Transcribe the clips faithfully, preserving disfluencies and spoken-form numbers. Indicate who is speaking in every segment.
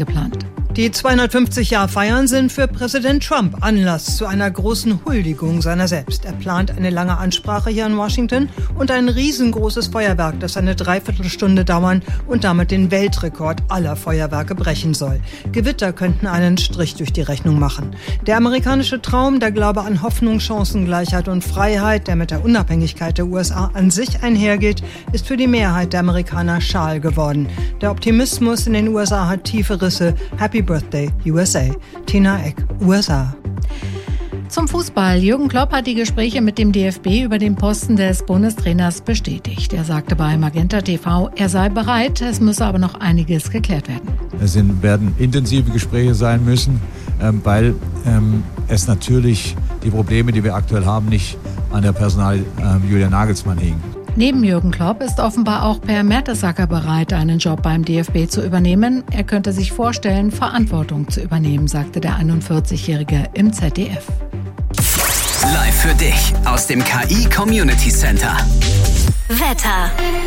Speaker 1: geplant.
Speaker 2: Die zweihundertfünfzig-Jahr-Feiern sind für Präsident Trump Anlass zu einer großen Huldigung seiner selbst. Er plant eine lange Ansprache hier in Washington und ein riesengroßes Feuerwerk, das eine Dreiviertelstunde dauern und damit den Weltrekord aller Feuerwerke brechen soll. Gewitter könnten einen Strich durch die Rechnung machen. Der amerikanische Traum, der Glaube an Hoffnung, Chancengleichheit und Freiheit, der mit der Unabhängigkeit der U S A an sich einhergeht, ist für die Mehrheit der Amerikaner schal geworden. Der Optimismus in den U S A hat tiefe Risse. Happy Birthday, U S A. Tina Eck, U S A.
Speaker 1: Zum Fußball. Jürgen Klopp hat die Gespräche mit dem D F B über den Posten des Bundestrainers bestätigt. Er sagte bei Magenta T V, er sei bereit, es müsse aber noch einiges geklärt werden.
Speaker 3: Es sind, werden intensive Gespräche sein müssen, ähm, weil ähm, es natürlich die Probleme, die wir aktuell haben, nicht an der Personal ähm, Julian Nagelsmann hingen.
Speaker 1: Neben Jürgen Klopp ist offenbar auch Per Mertesacker bereit, einen Job beim D F B zu übernehmen. Er könnte sich vorstellen, Verantwortung zu übernehmen, sagte der einundvierzigjährige im Z D F.
Speaker 4: Live für dich aus dem K I Community Center.
Speaker 5: Wetter.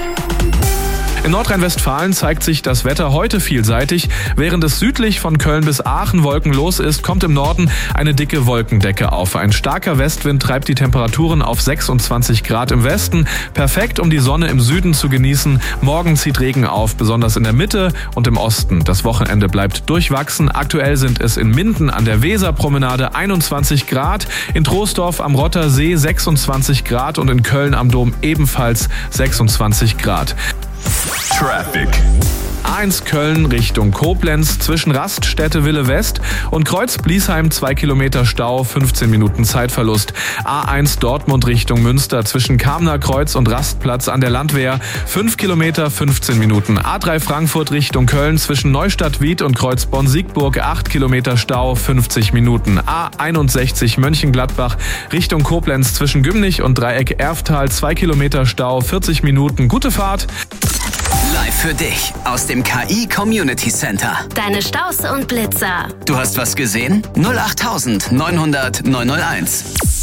Speaker 6: In Nordrhein-Westfalen zeigt sich das Wetter heute vielseitig. Während es südlich von Köln bis Aachen wolkenlos ist, kommt im Norden eine dicke Wolkendecke auf. Ein starker Westwind treibt die Temperaturen auf sechsundzwanzig Grad im Westen. Perfekt, um die Sonne im Süden zu genießen. Morgen zieht Regen auf, besonders in der Mitte und im Osten. Das Wochenende bleibt durchwachsen. Aktuell sind es in Minden an der Weserpromenade einundzwanzig Grad, in Troisdorf am Rotter See sechsundzwanzig Grad und in Köln am Dom ebenfalls sechsundzwanzig Grad.
Speaker 7: Traffic.
Speaker 6: A eins Köln Richtung Koblenz zwischen Raststätte Wille West und Kreuz Bliesheim zwei Kilometer Stau, fünfzehn Minuten Zeitverlust. A eins Dortmund Richtung Münster zwischen Kamner Kreuz und Rastplatz an der Landwehr, fünf Kilometer, fünfzehn Minuten. A drei Frankfurt Richtung Köln zwischen Neustadt Wied und Kreuz Bonn-Siegburg, acht Kilometer Stau, fünfzig Minuten. A einundsechzig Mönchengladbach Richtung Koblenz zwischen Gümnich und Dreieck Erftal, zwei Kilometer Stau, vierzig Minuten. Gute Fahrt.
Speaker 4: Live für dich aus dem K I Community Center.
Speaker 5: Deine Staus und Blitzer.
Speaker 4: Du hast was gesehen? null acht neunhundert neunhunderт neunhunderteins.